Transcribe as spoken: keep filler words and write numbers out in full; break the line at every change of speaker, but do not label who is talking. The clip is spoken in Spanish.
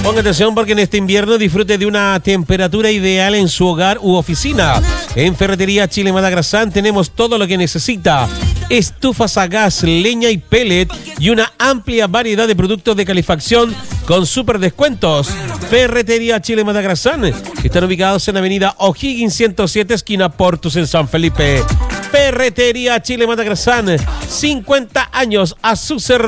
Ponga atención porque en este invierno disfrute de una temperatura ideal en su hogar u oficina. En Ferretería Chile Madagrasán tenemos todo lo que necesita. Estufas a gas, leña y pellet y una amplia variedad de productos de calefacción con super descuentos. Ferretería Chile Madagrasán. Están ubicados en Avenida O'Higgins ciento siete, esquina Portus en San Felipe. Ferretería Chile Madagrasán. cincuenta años a su servicio.